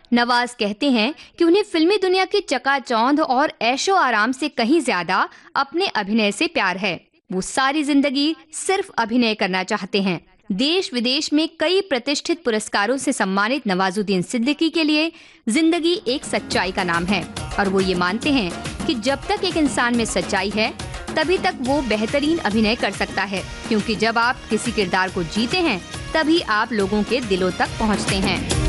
नवाज कहते हैं कि उन्हें फिल्मी दुनिया की चकाचौंध और ऐशो आराम से कहीं ज्यादा अपने अभिनय से प्यार है। वो सारी जिंदगी सिर्फ अभिनय करना चाहते हैं। देश विदेश में कई प्रतिष्ठित पुरस्कारों से सम्मानित नवाजुद्दीन सिद्दीकी के लिए जिंदगी एक सच्चाई का नाम है और वो ये मानते हैं कि जब तक एक इंसान में सच्चाई है तभी तक वो बेहतरीन अभिनय कर सकता है, क्योंकि जब आप किसी किरदार को जीते हैं तभी आप लोगों के दिलों तक पहुंचते हैं।